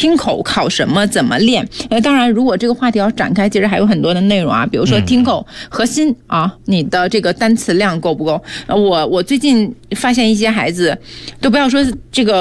听口考什么，怎么练？当然，如果这个话题要展开，其实还有很多的内容啊，比如说听口核心啊，你的这个单词量够不够？我最近发现一些孩子，都不要说这个。